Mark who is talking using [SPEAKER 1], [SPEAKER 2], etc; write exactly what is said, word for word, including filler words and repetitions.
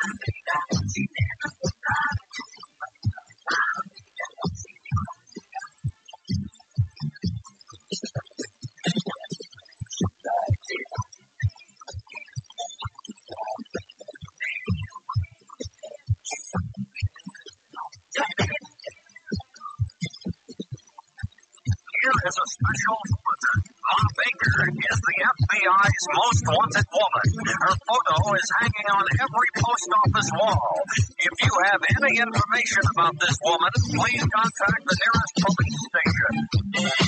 [SPEAKER 1] Here is a special bulletin. Ma Baker is the F B I's most wanted woman. Her photo is hanging on every post office wall. If you have any information about this woman, please contact the nearest police station.